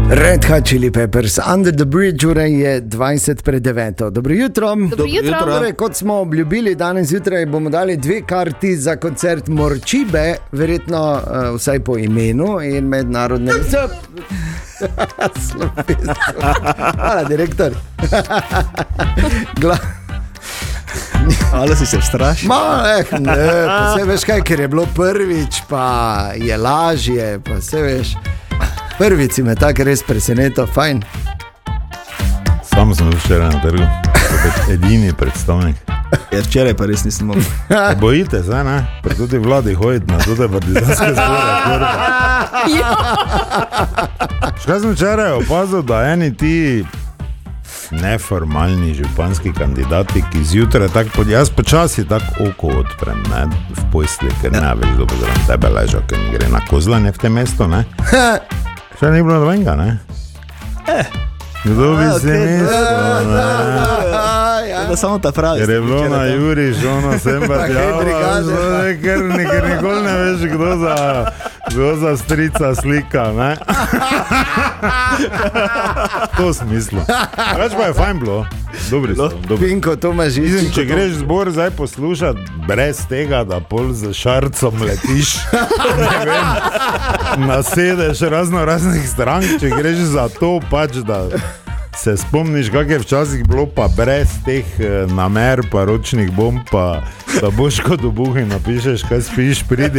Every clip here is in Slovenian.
Red Hot Chili Peppers, Under the Bridge, ura je 20:09. Dobro jutro. Dobro jutro. Torej, kot smo obljubili, danes zjutraj bomo dali 2 karti za koncert Morčibe, verjetno vsaj po imenu in mednarodne. Hvala, direktor. Ali si se vstrašil? Ne, pa se veš kaj, ker je bilo prvič, pa je lažje, pa se veš. Prvič si me tako res presenetil, fajn. Sam sem včeraj na trgu, edini predstavnik. Ja, včeraj pa res nisem mogel. Bojite se, ne? Pri tudi vladi hoditi na tudi partizanske zbore. Škaj sem včeraj opazil, da eni ti neformalni županski kandidati, ki zjutraj tako jaz počasi tako oko odprem, ne, v posli, ker ne veš, da bo zraven tebe ležal, ker mi gre na kozlanje v tem mestu, ne. Še ni bilo nobenega, ne. Kdo bi se mislil, ne. Da samo ta pravi. Ker je bilo na Juri, žono sem pa tjava, ker nikoli ne veš, kdo za strica slika, ne. To smislu. Več pa je fajn bilo. Dobri so. Pinko, to imaš Mislim, če greš zbor zdaj poslušat brez tega, da pol z šarcom letiš, ne vem, nasedeš raznih strank, če greš za to pač, da se spomniš, kak je včasih bilo, pa brez teh namer, pa ročnih bomb, pa da boš kot obuh in napišeš, kaj spiš, pridi.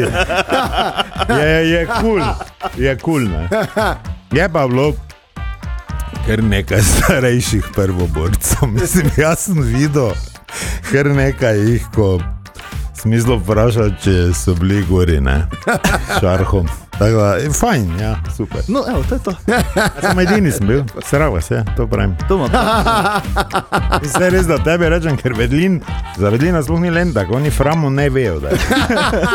Je cool, ne. Je pa bilo kar nekaj starejših prvoborcev. Mislim, jaz sem videl kar nekaj jih, ko smislo vprašal, če so bili gori, ne, šarhom. Tako da, fajn, ja, super. No, evo, to je to. Sam edini sem bil, srava se, to pravim. To ima. Mislim, res, da tebi rečem, ker za Vedlina sploh ni lenta, oni Framu ne vejo, da je.